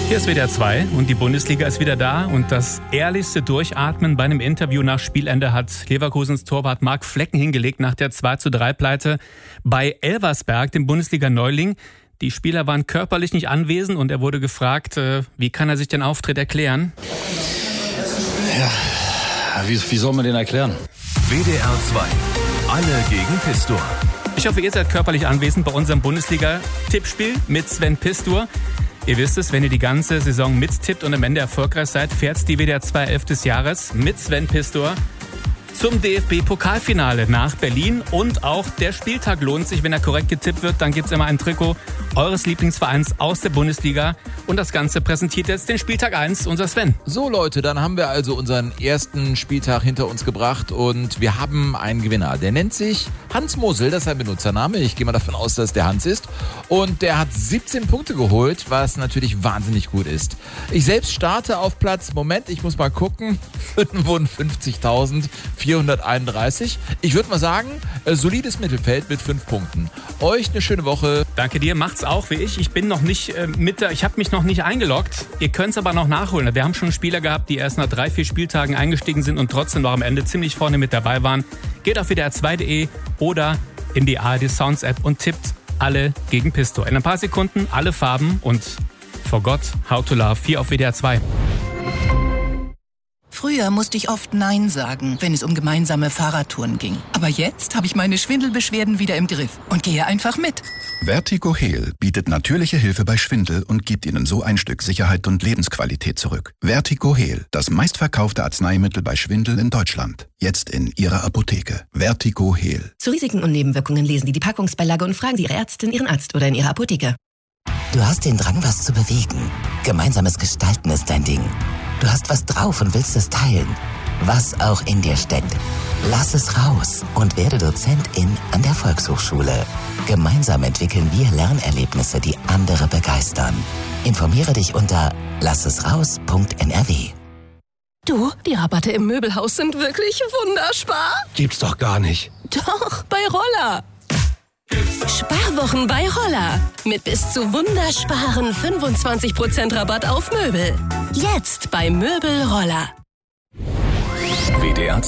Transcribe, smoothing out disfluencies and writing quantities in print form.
Hier ist WDR 2 und die Bundesliga ist wieder da und das ehrlichste Durchatmen bei einem Interview nach Spielende hat Leverkusens Torwart Marc Flecken hingelegt nach der 2:3-Pleite bei Elversberg, dem Bundesliga-Neuling. Die Spieler waren körperlich nicht anwesend und er wurde gefragt, wie kann er sich den Auftritt erklären? Ja, wie soll man den erklären? WDR 2, alle gegen Pistor. Ich hoffe, ihr seid körperlich anwesend bei unserem Bundesliga-Tippspiel mit Sven Pistor. Ihr wisst es, wenn ihr die ganze Saison mittippt und am Ende erfolgreich seid, fährt die WDR 2 11 des Jahres mit Sven Pistor zum DFB-Pokalfinale nach Berlin. Und auch der Spieltag lohnt sich, wenn er korrekt getippt wird. Dann gibt's immer ein Trikot eures Lieblingsvereins aus der Bundesliga. Und das Ganze präsentiert jetzt den Spieltag 1 unser Sven. So Leute, dann haben wir also unseren ersten Spieltag hinter uns gebracht und wir haben einen Gewinner. Der nennt sich Hans Mosel, das ist sein Benutzername. Ich gehe mal davon aus, dass der Hans ist. Und der hat 17 Punkte geholt, was natürlich wahnsinnig gut ist. Ich selbst starte auf Platz, ich muss mal gucken, 55.431. Ich würde mal sagen, solides Mittelfeld mit 5 Punkten. Euch eine schöne Woche. Danke dir, macht's auch wie ich. Ich bin noch nicht ich habe mich noch nicht eingeloggt. Ihr könnt's aber noch nachholen. Wir haben schon Spieler gehabt, die erst nach 3-4 Spieltagen eingestiegen sind und trotzdem noch am Ende ziemlich vorne mit dabei waren. Geht auf wdr2.de oder in die ARD Sounds App und tippt alle gegen Pistor. In ein paar Sekunden alle Farben und Forgot How to Love 4 auf WDR 2. Früher musste ich oft Nein sagen, wenn es um gemeinsame Fahrradtouren ging. Aber jetzt habe ich meine Schwindelbeschwerden wieder im Griff und gehe einfach mit. VertigoHeal bietet natürliche Hilfe bei Schwindel und gibt Ihnen so ein Stück Sicherheit und Lebensqualität zurück. VertigoHeal, das meistverkaufte Arzneimittel bei Schwindel in Deutschland. Jetzt in Ihrer Apotheke. VertigoHeal. Zu Risiken und Nebenwirkungen lesen Sie die Packungsbeilage und fragen Sie Ihre Ärztin, Ihren Arzt oder in Ihrer Apotheke. Du hast den Drang, was zu bewegen. Gemeinsames Gestalten ist dein Ding. Du hast was drauf und willst es teilen. Was auch in dir steckt. Lass es raus und werde Dozentin an der Volkshochschule. Gemeinsam entwickeln wir Lernerlebnisse, die andere begeistern. Informiere dich unter lassesraus.nrw. Du, die Rabatte im Möbelhaus sind wirklich wunderspar. Gibt's doch gar nicht. Doch, bei Roller. Sparwochen bei Roller. Mit bis zu wundersparen 25% Rabatt auf Möbel. Jetzt bei Möbel Roller. WDR